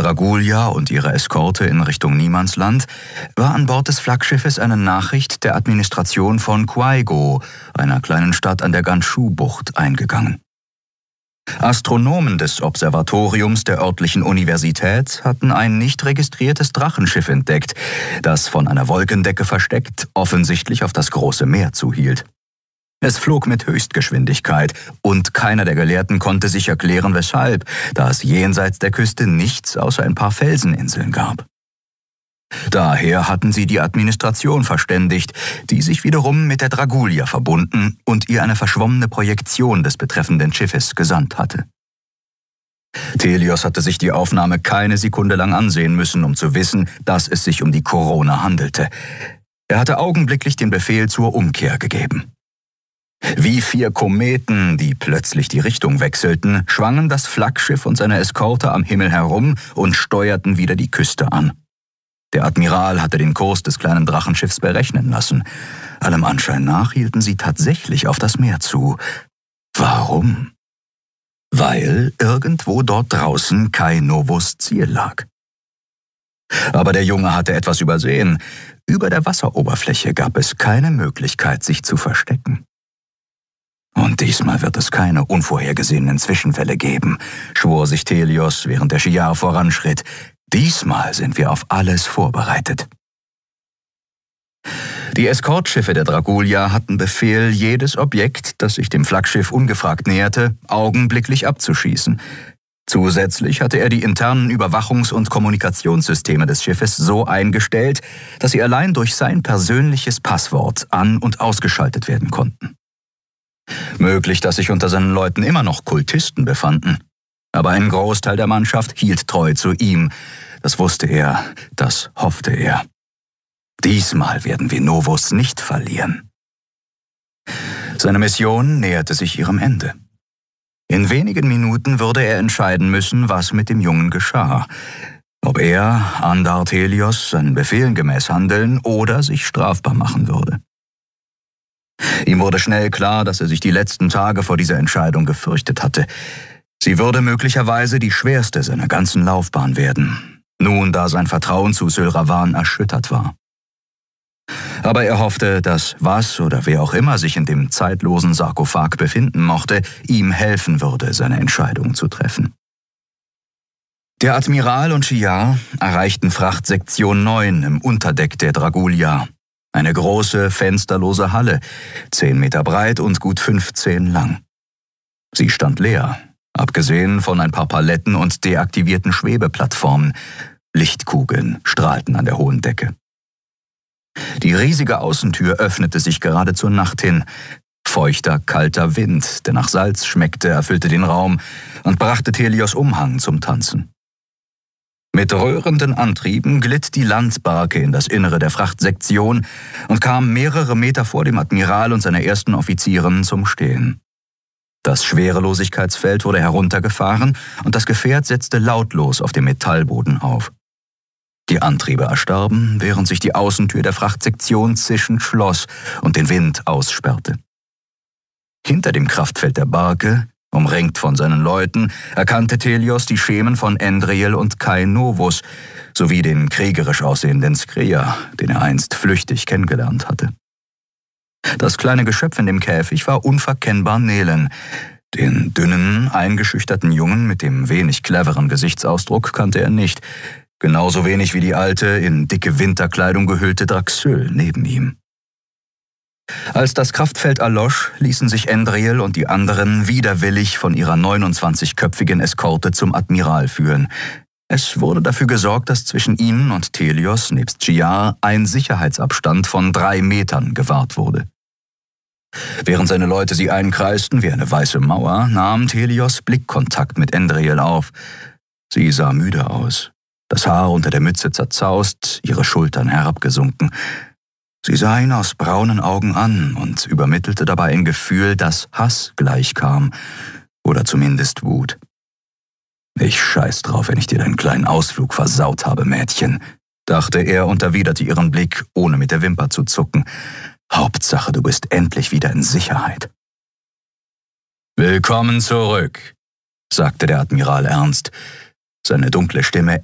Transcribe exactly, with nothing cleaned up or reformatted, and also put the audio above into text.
Dragulja und ihre Eskorte in Richtung Niemandsland war an Bord des Flaggschiffes eine Nachricht der Administration von Quaigo, einer kleinen Stadt an der Ganzhou-Bucht, eingegangen. Astronomen des Observatoriums der örtlichen Universität hatten ein nicht registriertes Drachenschiff entdeckt, das von einer Wolkendecke versteckt offensichtlich auf das große Meer zuhielt. Es flog mit Höchstgeschwindigkeit und keiner der Gelehrten konnte sich erklären, weshalb, da es jenseits der Küste nichts außer ein paar Felseninseln gab. Daher hatten sie die Administration verständigt, die sich wiederum mit der Dragulja verbunden und ihr eine verschwommene Projektion des betreffenden Schiffes gesandt hatte. Telios hatte sich die Aufnahme keine Sekunde lang ansehen müssen, um zu wissen, dass es sich um die Korona handelte. Er hatte augenblicklich den Befehl zur Umkehr gegeben. Wie vier Kometen, die plötzlich die Richtung wechselten, schwangen das Flaggschiff und seine Eskorte am Himmel herum und steuerten wieder die Küste an. Der Admiral hatte den Kurs des kleinen Drachenschiffs berechnen lassen. Allem Anschein nach hielten sie tatsächlich auf das Meer zu. Warum? Weil irgendwo dort draußen Kai Novos Ziel lag. Aber der Junge hatte etwas übersehen. Über der Wasseroberfläche gab es keine Möglichkeit, sich zu verstecken. Und diesmal wird es keine unvorhergesehenen Zwischenfälle geben, schwor sich Telios, während der Shiar voranschritt. Diesmal sind wir auf alles vorbereitet. Die Eskortschiffe der Dragulja hatten Befehl, jedes Objekt, das sich dem Flaggschiff ungefragt näherte, augenblicklich abzuschießen. Zusätzlich hatte er die internen Überwachungs- und Kommunikationssysteme des Schiffes so eingestellt, dass sie allein durch sein persönliches Passwort an- und ausgeschaltet werden konnten. Möglich, dass sich unter seinen Leuten immer noch Kultisten befanden. Aber ein Großteil der Mannschaft hielt treu zu ihm. Das wusste er, das hoffte er. Diesmal werden wir Novos nicht verlieren. Seine Mission näherte sich ihrem Ende. In wenigen Minuten würde er entscheiden müssen, was mit dem Jungen geschah. Ob er, Andar Telios, seinen Befehlen gemäß handeln oder sich strafbar machen würde. Ihm wurde schnell klar, dass er sich die letzten Tage vor dieser Entscheidung gefürchtet hatte. Sie würde möglicherweise die schwerste seiner ganzen Laufbahn werden, nun da sein Vertrauen zu Sylravan erschüttert war. Aber er hoffte, dass was oder wer auch immer sich in dem zeitlosen Sarkophag befinden mochte, ihm helfen würde, seine Entscheidung zu treffen. Der Admiral und Shiar erreichten Frachtsektion neun im Unterdeck der Dragulja, eine große, fensterlose Halle, zehn Meter breit und gut fünfzehn lang. Sie stand leer, abgesehen von ein paar Paletten und deaktivierten Schwebeplattformen. Lichtkugeln strahlten an der hohen Decke. Die riesige Außentür öffnete sich gerade zur Nacht hin. Feuchter, kalter Wind, der nach Salz schmeckte, erfüllte den Raum und brachte Telios Umhang zum Tanzen. Mit röhrenden Antrieben glitt die Landbarke in das Innere der Frachtsektion und kam mehrere Meter vor dem Admiral und seiner ersten Offizieren zum Stehen. Das Schwerelosigkeitsfeld wurde heruntergefahren und das Gefährt setzte lautlos auf dem Metallboden auf. Die Antriebe erstarben, während sich die Außentür der Frachtsektion zischend schloss und den Wind aussperrte. Hinter dem Kraftfeld der Barke, umringt von seinen Leuten, erkannte Telios die Schemen von Endriel und Kai Novos sowie den kriegerisch aussehenden Skria, den er einst flüchtig kennengelernt hatte. Das kleine Geschöpf in dem Käfig war unverkennbar Nelen. Den dünnen, eingeschüchterten Jungen mit dem wenig cleveren Gesichtsausdruck kannte er nicht, genauso wenig wie die alte, in dicke Winterkleidung gehüllte Draxyl neben ihm. Als das Kraftfeld erlosch, ließen sich Endriel und die anderen widerwillig von ihrer neunundzwanzigköpfigen Eskorte zum Admiral führen. Es wurde dafür gesorgt, dass zwischen ihnen und Telios nebst Shiar ein Sicherheitsabstand von drei Metern gewahrt wurde. Während seine Leute sie einkreisten wie eine weiße Mauer, nahm Telios Blickkontakt mit Endriel auf. Sie sah müde aus, das Haar unter der Mütze zerzaust, ihre Schultern herabgesunken. Sie sah ihn aus braunen Augen an und übermittelte dabei ein Gefühl, das Hass gleichkam, oder zumindest Wut. »Ich scheiß drauf, wenn ich dir deinen kleinen Ausflug versaut habe, Mädchen«, dachte er und erwiderte ihren Blick, ohne mit der Wimper zu zucken. »Hauptsache, du bist endlich wieder in Sicherheit.« »Willkommen zurück«, sagte der Admiral ernst. Seine dunkle Stimme